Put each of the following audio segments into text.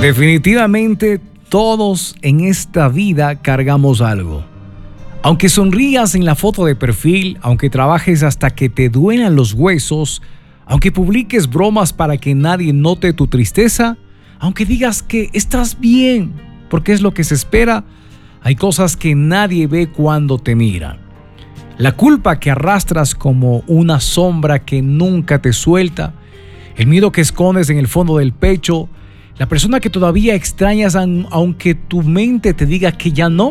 Definitivamente todos en esta vida cargamos algo. Aunque sonrías en la foto de perfil, aunque trabajes hasta que te duelan los huesos, aunque publiques bromas para que nadie note tu tristeza, aunque digas que estás bien, porque es lo que se espera, hay cosas que nadie ve cuando te mira. La culpa que arrastras como una sombra que nunca te suelta, el miedo que escondes en el fondo del pecho, la persona que todavía extrañas aunque tu mente te diga que ya no,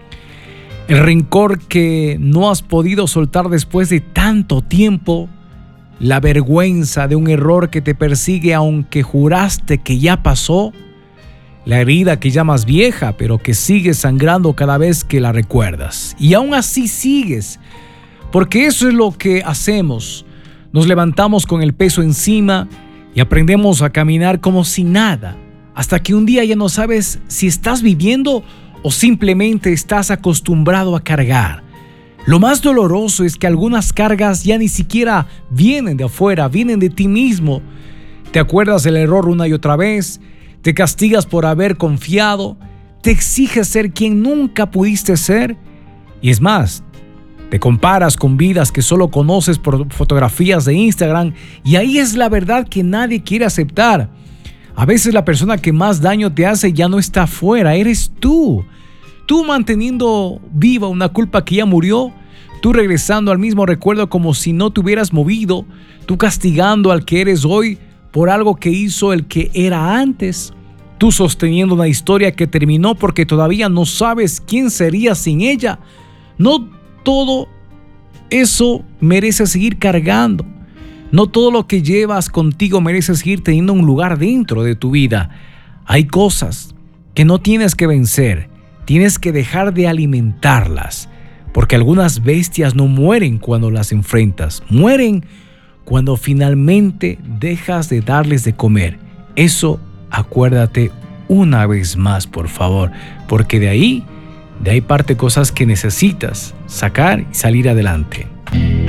el rencor que no has podido soltar después de tanto tiempo, la vergüenza de un error que te persigue aunque juraste que ya pasó, la herida que llamas vieja pero que sigue sangrando cada vez que la recuerdas. Y aún así sigues, porque eso es lo que hacemos. Nos levantamos con el peso encima y aprendemos a caminar como si nada, hasta que un día ya no sabes si estás viviendo o simplemente estás acostumbrado a cargar. Lo más doloroso es que algunas cargas ya ni siquiera vienen de afuera, vienen de ti mismo. Te acuerdas del error una y otra vez, te castigas por haber confiado, te exiges ser quien nunca pudiste ser, y es más, te comparas con vidas que solo conoces por fotografías de Instagram, y ahí es la verdad que nadie quiere aceptar. A veces la persona que más daño te hace ya no está afuera, eres tú. Tú manteniendo viva una culpa que ya murió, tú regresando al mismo recuerdo como si no te hubieras movido, tú castigando al que eres hoy por algo que hizo el que era antes, tú sosteniendo una historia que terminó porque todavía no sabes quién sería sin ella. No todo eso merece seguir cargando. No todo lo que llevas contigo merece seguir teniendo un lugar dentro de tu vida. Hay cosas que no tienes que vencer, tienes que dejar de alimentarlas, porque algunas bestias no mueren cuando las enfrentas, mueren cuando finalmente dejas de darles de comer. Eso acuérdate una vez más, por favor, porque de ahí parte cosas que necesitas sacar y salir adelante.